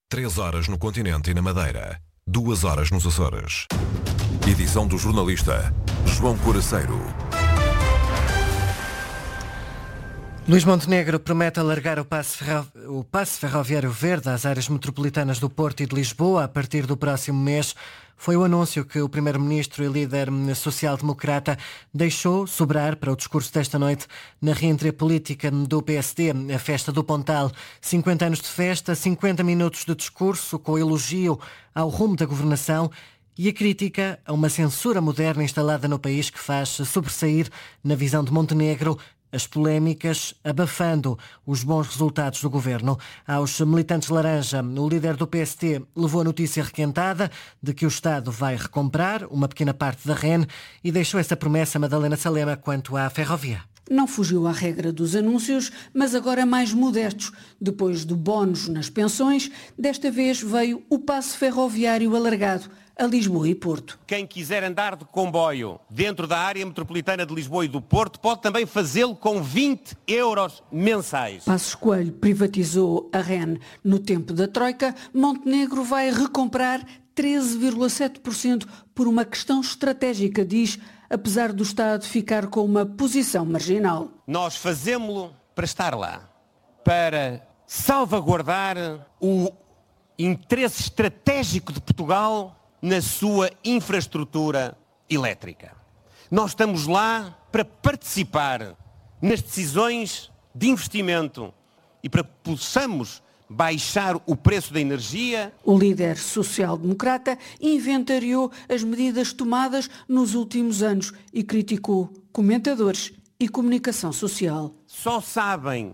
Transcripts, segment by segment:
3 horas no continente e na Madeira. 2 horas nos Açores. Edição do jornalista João Coraceiro. Luís Montenegro promete alargar o passe ferroviário verde às áreas metropolitanas do Porto e de Lisboa a partir do próximo mês. Foi o anúncio que o primeiro-ministro e líder social-democrata deixou sobrar para o discurso desta noite na reentria política do PSD, a festa do Pontal. 50 anos de festa, 50 minutos de discurso com elogio ao rumo da governação e a crítica a uma censura moderna instalada no país que faz sobressair, na visão de Montenegro, as polémicas, abafando os bons resultados do governo. Aos militantes laranja, o líder do PST levou a notícia requentada de que o Estado vai recomprar uma pequena parte da REN e deixou essa promessa a Madalena Salema quanto à ferrovia. Não fugiu à regra dos anúncios, mas agora mais modestos. Depois do bónus nas pensões, desta vez veio o passe ferroviário alargado a Lisboa e Porto. Quem quiser andar de comboio dentro da área metropolitana de Lisboa e do Porto pode também fazê-lo com 20 euros mensais. Passos Coelho privatizou a REN no tempo da Troika. Montenegro vai recomprar 13,7% por uma questão estratégica, diz, apesar do Estado ficar com uma posição marginal. Nós fazemos-lo para estar lá, para salvaguardar o interesse estratégico de Portugal na sua infraestrutura elétrica. Nós estamos lá para participar nas decisões de investimento e para que possamos baixar o preço da energia. O líder social-democrata inventariou as medidas tomadas nos últimos anos e criticou comentadores e comunicação social. Só sabem,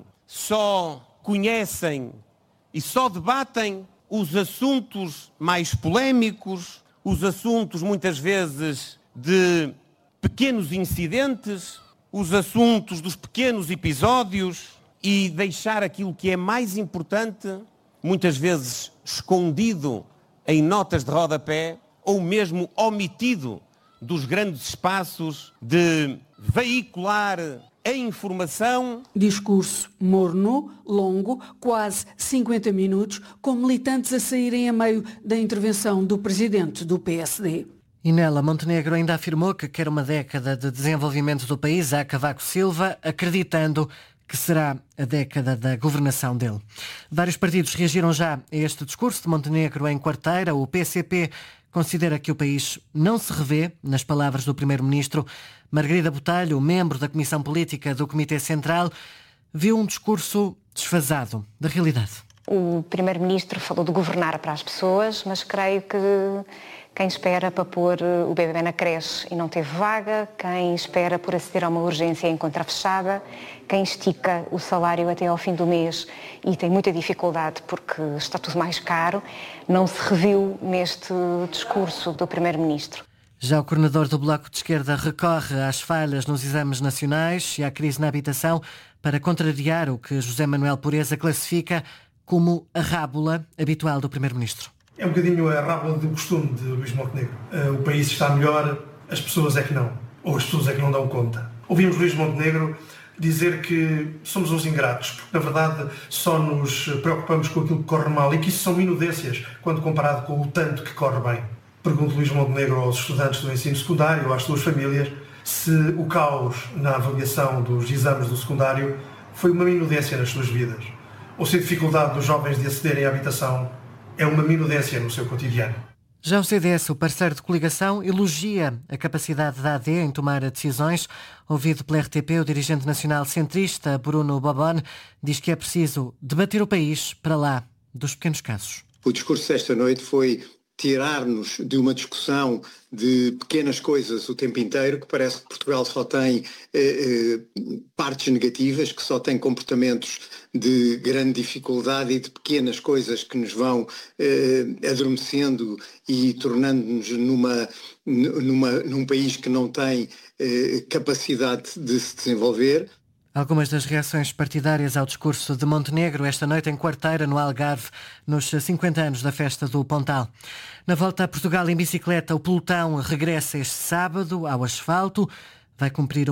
só conhecem e só debatem os assuntos mais polémicos, os assuntos muitas vezes de pequenos incidentes, os assuntos dos pequenos episódios e deixar aquilo que é mais importante, muitas vezes escondido em notas de rodapé ou mesmo omitido dos grandes espaços de veicular a informação. Discurso morno, longo, quase 50 minutos, com militantes a saírem a meio da intervenção do presidente do PSD. E nela, Montenegro ainda afirmou que quer uma década de desenvolvimento do país a Cavaco Silva, acreditando que será a década da governação dele. Vários partidos reagiram já a este discurso de Montenegro em quarteira. O PCP considera que o país não se revê nas palavras do primeiro-ministro. Margarida Botelho, membro da Comissão Política do Comitê Central, viu um discurso desfasado da realidade. O primeiro-ministro falou de governar para as pessoas, mas creio que quem espera para pôr o bebê na creche e não teve vaga, quem espera por aceder a uma urgência em conta fechada, quem estica o salário até ao fim do mês e tem muita dificuldade porque está tudo mais caro, não se reviu neste discurso do primeiro-ministro. Já o coordenador do Bloco de Esquerda recorre às falhas nos exames nacionais e à crise na habitação para contrariar o que José Manuel Pureza classifica como a rábula habitual do primeiro-ministro. É um bocadinho a rábula do costume de Luís Montenegro. O país está melhor, as pessoas é que não. Ou as pessoas é que não dão conta. Ouvimos Luís Montenegro dizer que somos uns ingratos, porque na verdade só nos preocupamos com aquilo que corre mal e que isso são minudências quando comparado com o tanto que corre bem. Pergunto Luís Montenegro aos estudantes do ensino secundário ou às suas famílias se o caos na avaliação dos exames do secundário foi uma minudência nas suas vidas, ou se a dificuldade dos jovens de acederem à habitação é uma minudência no seu cotidiano. Já o CDS, o parceiro de coligação, elogia a capacidade da AD em tomar decisões. Ouvido pela RTP, o dirigente nacional centrista Bruno Bobone diz que é preciso debater o país para lá dos pequenos casos. O discurso desta noite foi tirar-nos de uma discussão de pequenas coisas o tempo inteiro, que parece que Portugal só tem partes negativas, que só tem comportamentos de grande dificuldade e de pequenas coisas que nos vão adormecendo e tornando-nos num país que não tem capacidade de se desenvolver. Algumas das reações partidárias ao discurso de Montenegro esta noite em quarteira no Algarve, nos 50 anos da festa do Pontal. Na volta a Portugal em bicicleta, o pelotão regressa este sábado ao asfalto. Vai cumprir